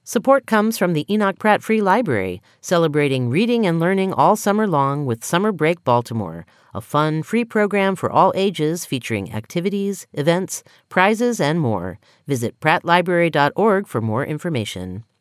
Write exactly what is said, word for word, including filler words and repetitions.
Support comes from the Enoch Pratt Free Library, celebrating reading and learning all summer long with Summer Break Baltimore, a fun, free program for all ages featuring activities, events, prizes, and more. Visit pratt library dot org for more information.